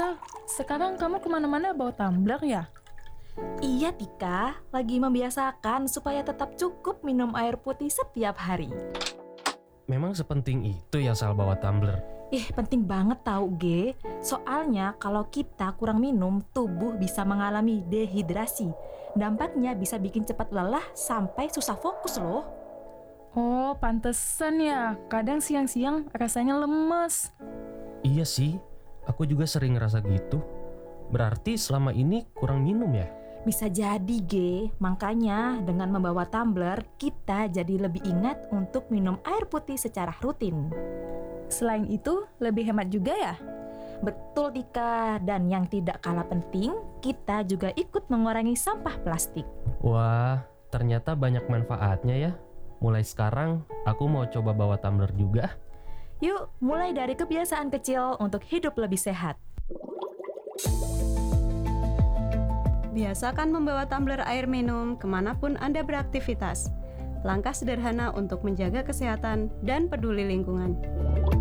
Sal, sekarang kamu kemana-mana bawa tumbler ya? Iya Tika, lagi membiasakan supaya tetap cukup minum air putih setiap hari. Memang sepenting itu ya Sal bawa tumbler? Penting banget tahu G. Soalnya kalau kita kurang minum, tubuh bisa mengalami dehidrasi. Dampaknya bisa bikin cepat lelah sampai susah fokus loh. Oh, pantesan ya. Kadang siang-siang rasanya lemes. Iya sih, aku juga sering ngerasa gitu. Berarti selama ini kurang minum ya? Bisa jadi G, makanya dengan membawa tumbler, kita jadi lebih ingat untuk minum air putih secara rutin. Selain itu, lebih hemat juga ya? Betul Tika, dan yang tidak kalah penting, kita juga ikut mengurangi sampah plastik. Wah, ternyata banyak manfaatnya ya. Mulai sekarang, aku mau coba bawa tumbler juga. Yuk, mulai dari kebiasaan kecil untuk hidup lebih sehat. Biasakan membawa tumbler air minum kemanapun Anda beraktivitas. Langkah sederhana untuk menjaga kesehatan dan peduli lingkungan.